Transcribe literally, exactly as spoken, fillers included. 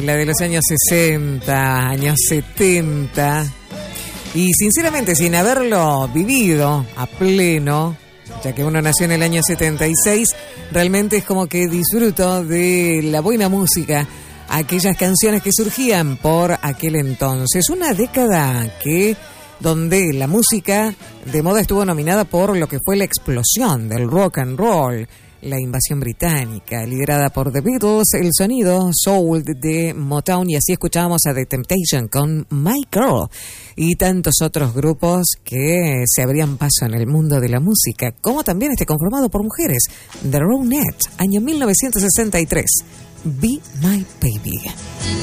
La de los años sesenta, años setenta. Y sinceramente, sin haberlo vivido a pleno, ya que uno nació en el año setenta y seis, realmente es como que disfruto de la buena música, aquellas canciones que surgían por aquel entonces. Una década que donde la música de moda estuvo nominada por lo que fue la explosión del rock and roll, la invasión británica, liderada por The Beatles, el sonido soul de Motown, y así escuchábamos a The Temptation con My Girl y tantos otros grupos que se abrían paso en el mundo de la música, como también este conformado por mujeres, The Ronettes, año mil novecientos sesenta y tres, Be My Baby.